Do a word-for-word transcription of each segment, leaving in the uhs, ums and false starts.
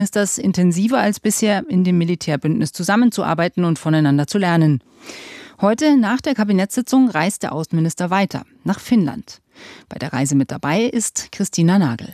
ist das intensiver als bisher, in dem Militärbündnis zusammenzuarbeiten und voneinander zu lernen. Heute, nach der Kabinettssitzung, reist der Außenminister weiter, nach Finnland. Bei der Reise mit dabei ist Christina Nagel.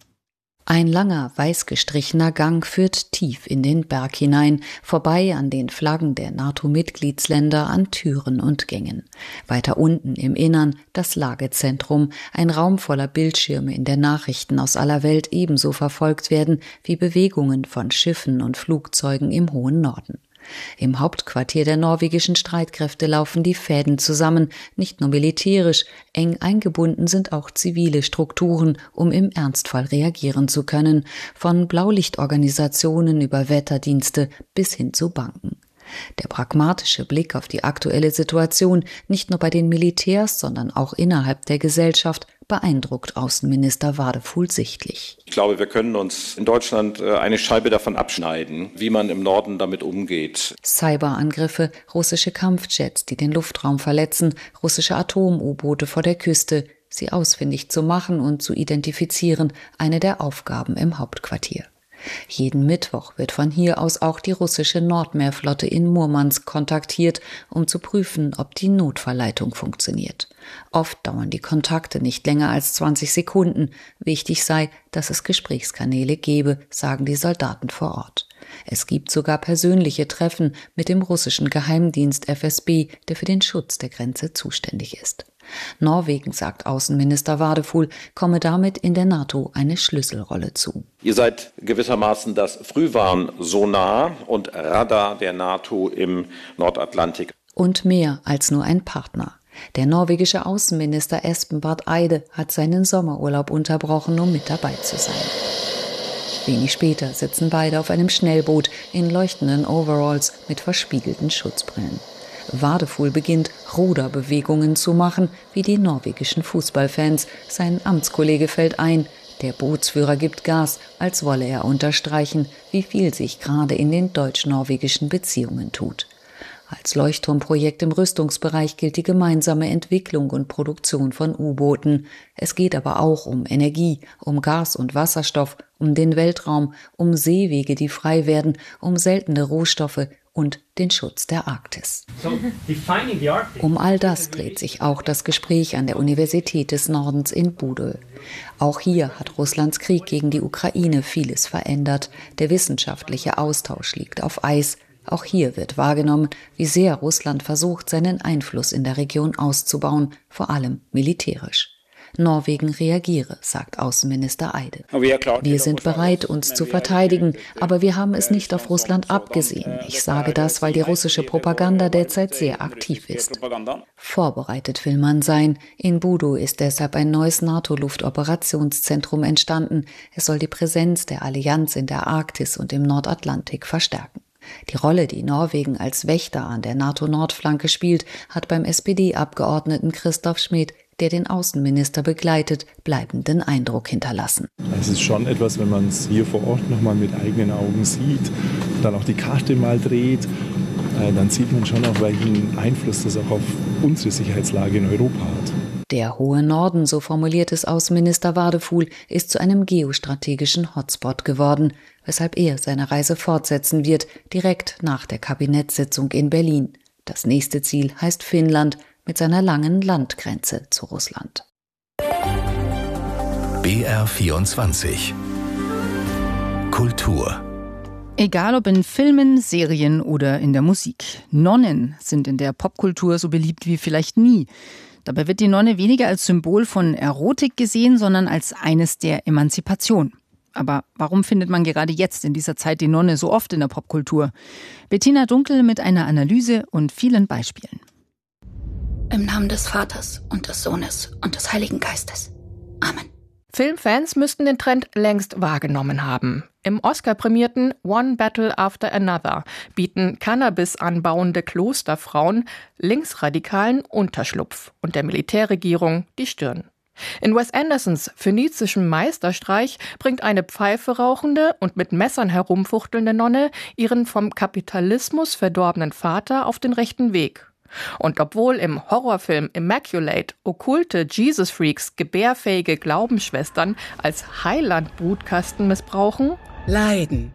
Ein langer, weiß gestrichener Gang führt tief in den Berg hinein, vorbei an den Flaggen der NATO-Mitgliedsländer, an Türen und Gängen. Weiter unten im Innern das Lagezentrum, ein Raum voller Bildschirme, in der Nachrichten aus aller Welt ebenso verfolgt werden wie Bewegungen von Schiffen und Flugzeugen im hohen Norden. Im Hauptquartier der norwegischen Streitkräfte laufen die Fäden zusammen, nicht nur militärisch, eng eingebunden sind auch zivile Strukturen, um im Ernstfall reagieren zu können, von Blaulichtorganisationen über Wetterdienste bis hin zu Banken. Der pragmatische Blick auf die aktuelle Situation, nicht nur bei den Militärs, sondern auch innerhalb der Gesellschaft, beeindruckt Außenminister Wadefuhl sichtlich. Ich glaube, wir können uns in Deutschland eine Scheibe davon abschneiden, wie man im Norden damit umgeht. Cyberangriffe, russische Kampfjets, die den Luftraum verletzen, russische Atom-U-Boote vor der Küste, sie ausfindig zu machen und zu identifizieren, eine der Aufgaben im Hauptquartier. Jeden Mittwoch wird von hier aus auch die russische Nordmeerflotte in Murmansk kontaktiert, um zu prüfen, ob die Notfallleitung funktioniert. Oft dauern die Kontakte nicht länger als zwanzig Sekunden. Wichtig sei, dass es Gesprächskanäle gebe, sagen die Soldaten vor Ort. Es gibt sogar persönliche Treffen mit dem russischen Geheimdienst F S B, der für den Schutz der Grenze zuständig ist. Norwegen, sagt Außenminister Wadefuhl, komme damit in der NATO eine Schlüsselrolle zu. Ihr seid gewissermaßen das Frühwarnsonar und Radar der NATO im Nordatlantik. Und mehr als nur ein Partner. Der norwegische Außenminister Espen Barth Eide hat seinen Sommerurlaub unterbrochen, um mit dabei zu sein. Wenig später sitzen beide auf einem Schnellboot in leuchtenden Overalls mit verspiegelten Schutzbrillen. Wadefuhl beginnt, Ruderbewegungen zu machen, wie die norwegischen Fußballfans. Sein Amtskollege fällt ein. Der Bootsführer gibt Gas, als wolle er unterstreichen, wie viel sich gerade in den deutsch-norwegischen Beziehungen tut. Als Leuchtturmprojekt im Rüstungsbereich gilt die gemeinsame Entwicklung und Produktion von U-Booten. Es geht aber auch um Energie, um Gas und Wasserstoff, um den Weltraum, um Seewege, die frei werden, um seltene Rohstoffe und den Schutz der Arktis. Um all das dreht sich auch das Gespräch an der Universität des Nordens in Bodø. Auch hier hat Russlands Krieg gegen die Ukraine vieles verändert. Der wissenschaftliche Austausch liegt auf Eis. Auch hier wird wahrgenommen, wie sehr Russland versucht, seinen Einfluss in der Region auszubauen, vor allem militärisch. Norwegen reagiere, sagt Außenminister Eide. Wir sind bereit, uns zu verteidigen, aber wir haben es nicht auf Russland abgesehen. Ich sage das, weil die russische Propaganda derzeit sehr aktiv ist. Vorbereitet will man sein. In Bodø ist deshalb ein neues NATO-Luftoperationszentrum entstanden. Es soll die Präsenz der Allianz in der Arktis und im Nordatlantik verstärken. Die Rolle, die Norwegen als Wächter an der NATO-Nordflanke spielt, hat beim S P D-Abgeordneten Christoph Schmid, der den Außenminister begleitet, bleibenden Eindruck hinterlassen. Es ist schon etwas, wenn man es hier vor Ort noch mal mit eigenen Augen sieht, dann auch die Karte mal dreht, dann sieht man schon auch, welchen Einfluss das auch auf unsere Sicherheitslage in Europa hat. Der hohe Norden, so formuliert es Außenminister Wadefuhl, ist zu einem geostrategischen Hotspot geworden, weshalb er seine Reise fortsetzen wird, direkt nach der Kabinettssitzung in Berlin. Das nächste Ziel heißt Finnland mit seiner langen Landgrenze zu Russland. B R vierundzwanzig Kultur. Egal ob in Filmen, Serien oder in der Musik. Nonnen sind in der Popkultur so beliebt wie vielleicht nie. Dabei wird die Nonne weniger als Symbol von Erotik gesehen, sondern als eines der Emanzipation. Aber warum findet man gerade jetzt in dieser Zeit die Nonne so oft in der Popkultur? Bettina Dunkel mit einer Analyse und vielen Beispielen. Im Namen des Vaters und des Sohnes und des Heiligen Geistes. Amen. Filmfans müssten den Trend längst wahrgenommen haben. Im Oscar-prämierten One Battle After Another bieten Cannabis anbauende Klosterfrauen Linksradikalen Unterschlupf und der Militärregierung die Stirn. In Wes Andersons phönizischem Meisterstreich bringt eine Pfeife rauchende und mit Messern herumfuchtelnde Nonne ihren vom Kapitalismus verdorbenen Vater auf den rechten Weg. Und obwohl im Horrorfilm Immaculate okkulte Jesus-Freaks gebärfähige Glaubensschwestern als Heiland-Brutkasten missbrauchen, Leiden